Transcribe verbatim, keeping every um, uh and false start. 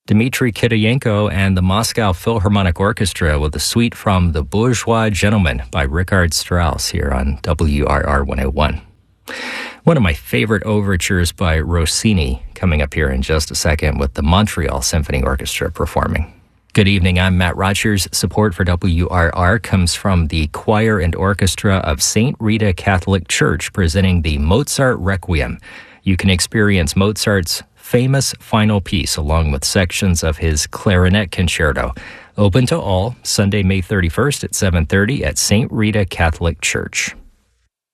Dmitry Kitayenko and the Moscow Philharmonic Orchestra with a suite from The Bourgeois Gentleman by Richard Strauss here on W R R one oh one. One of my favorite overtures by Rossini coming up here in just a second with the Montreal Symphony Orchestra performing. Good evening, I'm Matt Rogers. Support for W R R comes from the choir and orchestra of Saint Rita Catholic Church presenting the Mozart Requiem. You can experience Mozart's famous final piece along with sections of his clarinet concerto. Open to all, Sunday, May thirty-first at seven thirty at Saint Rita Catholic Church.